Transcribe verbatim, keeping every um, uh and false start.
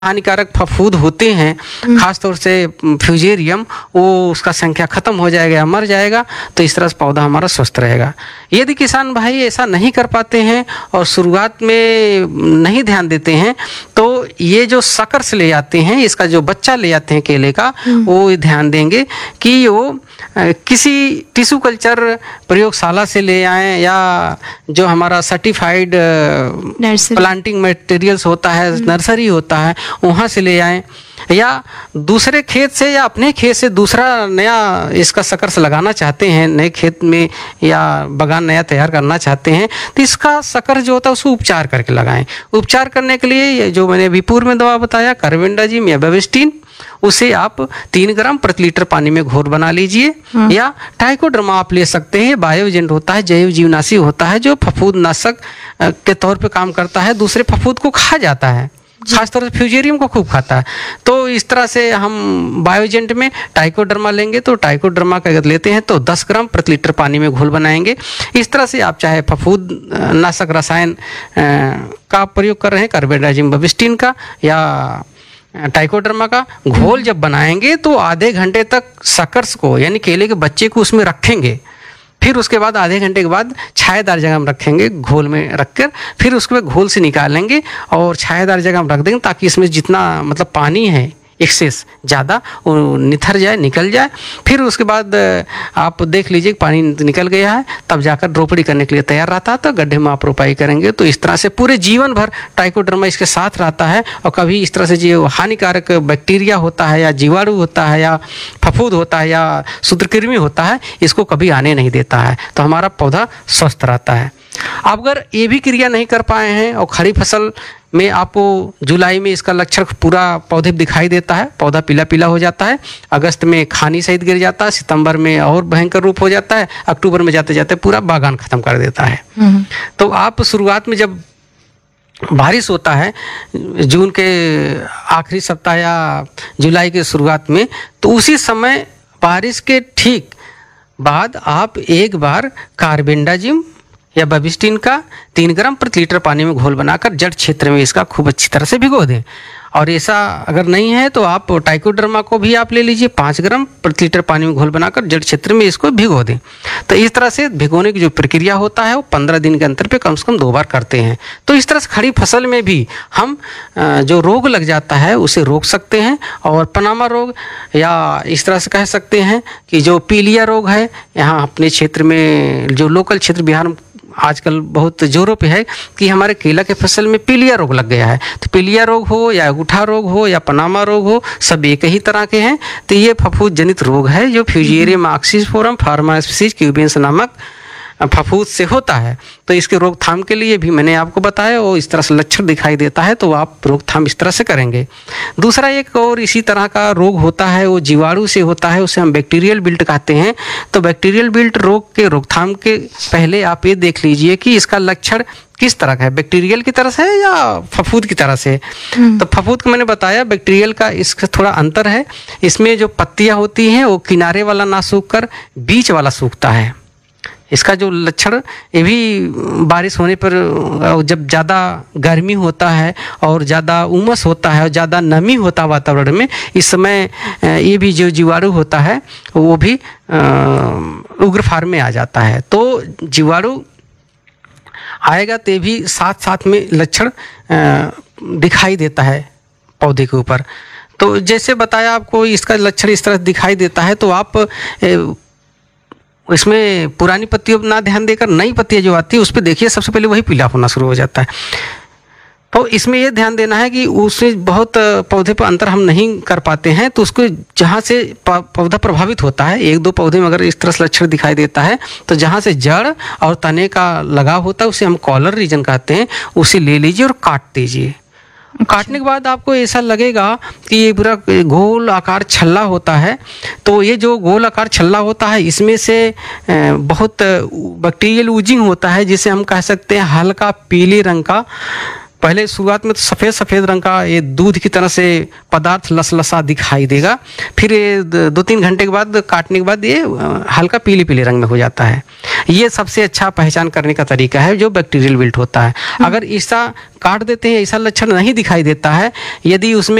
हानिकारक फफूंद होते हैं, खासतौर से फ्यूजेरियम, वो उसका संख्या खत्म हो जाएगा, मर जाएगा। तो इस तरह से पौधा हमारा स्वस्थ रहेगा। यदि किसान भाई ऐसा नहीं कर पाते हैं और शुरुआत में नहीं ध्यान देते हैं, तो ये जो सकर्स ले आते हैं, इसका जो बच्चा ले आते हैं केले का, वो ध्यान देंगे कि वो किसी टिश्यू कल्चर प्रयोगशाला से ले आएं, या जो हमारा सर्टिफाइड प्लांटिंग मटेरियल्स होता है, नर्सरी होता है, वहाँ से ले आएं, या दूसरे खेत से या अपने खेत से दूसरा नया इसका सकर्स लगाना चाहते हैं, नए खेत में या बगान नया तैयार करना चाहते हैं, तो इसका सकर्स जो होता है उसको उपचार करके लगाएं। उपचार करने के लिए जो मैंने अभी पूर्व में दवा बताया, कार्बेंडाजिम या बेबिस्टिन, उसे आप तीन ग्राम प्रति लीटर पानी में घोल बना लीजिए। या ट्राइकोडर्मा आप ले सकते हैं, बायो एजेंट होता है, जैव जीवनाशी होता है, जो फफूंद नाशक के तौर पे काम करता है, दूसरे फफूंद को खा जाता है, खासतौर से फ्यूजेरियम को खूब खाता है। तो इस तरह से हम बायोजेंट में ट्राइकोडर्मा लेंगे, तो ट्राइकोडर्मा का अगर लेते हैं तो दस ग्राम प्रति लीटर पानी में घोल बनाएंगे। इस तरह से आप चाहे फफूंद नाशक रसायन का प्रयोग कर रहे हैं, कार्बेंडाजिम बेबिस्टिन का या ट्राइकोडर्मा का घोल जब बनाएंगे, तो आधे घंटे तक सकर्स को यानी केले के बच्चे को उसमें रखेंगे। फिर उसके बाद आधे घंटे के बाद छायादार जगह में रखेंगे, घोल में रखकर फिर उसके बाद घोल से निकालेंगे और छायादार जगह में रख देंगे, ताकि इसमें जितना मतलब पानी है एक्सेस ज़्यादा वो निथर जाए, निकल जाए। फिर उसके बाद आप देख लीजिए पानी निकल गया है, तब जाकर रोपड़ी करने के लिए तैयार रहता है, तो गड्ढे में आप रोपाई करेंगे। तो इस तरह से पूरे जीवन भर ट्राइकोडर्मा इसके साथ रहता है, और कभी इस तरह से जो हानिकारक बैक्टीरिया होता है या जीवाणु होता है या फफूंद होता है या सूत्रकृमि होता है, इसको कभी आने नहीं देता है। तो हमारा पौधा स्वस्थ रहता है। अब अगर ये भी क्रिया नहीं कर पाए हैं और खड़ी फसल में आपको जुलाई में इसका लक्षण पूरा पौधे दिखाई देता है, पौधा पीला पीला हो जाता है, अगस्त में खानी सहित गिर जाता है, सितंबर में और भयंकर रूप हो जाता है, अक्टूबर में जाते जाते पूरा बागान खत्म कर देता है। तो आप शुरुआत में जब बारिश होता है जून के आखिरी सप्ताह या जुलाई के शुरुआत में, तो उसी समय बारिश के ठीक बाद आप एक बार कार्बेंडाजिम या बेबिस्टिन का तीन ग्राम प्रति लीटर पानी में घोल बनाकर जड़ क्षेत्र में इसका खूब अच्छी तरह से भिगो दें। और ऐसा अगर नहीं है तो आप ट्राइकोडर्मा को भी आप ले लीजिए, पाँच ग्राम प्रति लीटर पानी में घोल बनाकर जड़ क्षेत्र में इसको भिगो दें। तो इस तरह से भिगोने की जो प्रक्रिया होता है वो पंद्रह दिन के अंतर पे कम से कम दो बार करते हैं। तो इस तरह से खड़ी फसल में भी हम जो रोग लग जाता है उसे रोक सकते हैं। और पनामा रोग या इस तरह से कह सकते हैं कि जो पीलिया रोग है, यहाँ अपने क्षेत्र में जो लोकल क्षेत्र बिहार में आजकल बहुत जोरों पे है कि हमारे केला के फसल में पीलिया रोग लग गया है। तो पीलिया रोग हो या गुठा रोग हो या पनामा रोग हो, सब एक ही तरह के हैं। तो ये फफूंद जनित रोग है जो फ्यूजेरियम ऑक्सीफोरम फार्मास्पीसीज क्यूबेंस नामक फफूंद से होता है। तो इसके रोकथाम के लिए भी मैंने आपको बताया, और इस तरह से लक्षण दिखाई देता है तो आप रोकथाम इस तरह से करेंगे। दूसरा एक और इसी तरह का रोग होता है, वो जीवाणु से होता है, उसे हम बैक्टीरियल विल्ट कहते हैं। तो बैक्टीरियल विल्ट रोग के रोकथाम के पहले आप ये देख लीजिए कि इसका लक्षण किस तरह का है, बैक्टीरियल की तरह से है या फफूंद की तरह से। तो फफूंद को मैंने बताया, बैक्टीरियल का इसका थोड़ा अंतर है। इसमें जो पत्तियां होती हैं वो किनारे वाला ना सूख कर बीच वाला सूखता है। इसका जो लक्षण, ये भी बारिश होने पर जब ज़्यादा गर्मी होता है और ज़्यादा उमस होता है और ज़्यादा नमी होता है वातावरण में, इस समय ये भी जो जीवाणु होता है वो भी उग्र फार्म में आ जाता है। तो जीवाणु आएगा तो भी साथ साथ में लक्षण दिखाई देता है पौधे के ऊपर। तो जैसे बताया आपको, इसका लक्षण इस तरह दिखाई देता है, तो आप इसमें पुरानी पत्तियों पर ना ध्यान देकर नई पत्तियां जो आती है उस पर देखिए, सबसे पहले वही पीला होना शुरू हो जाता है। तो इसमें यह ध्यान देना है कि उससे बहुत पौधे पर अंतर हम नहीं कर पाते हैं, तो उसको जहाँ से पौधा प्रभावित होता है, एक दो पौधे में अगर इस तरह से लक्षण दिखाई देता है, तो जहाँ से जड़ और तने का लगाव होता है उसे हम कॉलर रीजन कहते हैं, उसे ले लीजिए और काट दीजिए। काटने के बाद आपको ऐसा लगेगा कि ये पूरा गोल आकार छल्ला होता है। तो ये जो गोल आकार छल्ला होता है, इसमें से बहुत बैक्टीरियल ऊजिंग होता है, जिसे हम कह सकते हैं हल्का पीले रंग का पहले शुरुआत में तो सफ़ेद सफ़ेद रंग का ये दूध की तरह से पदार्थ लसलसा दिखाई देगा, फिर ये दो तीन घंटे के बाद काटने के बाद ये हल्का पीले पीले रंग में हो जाता है। ये सबसे अच्छा पहचान करने का तरीका है जो बैक्टीरियल विल्ट होता है। अगर ऐसा काट देते हैं, ऐसा लक्षण नहीं दिखाई देता है, यदि उसमें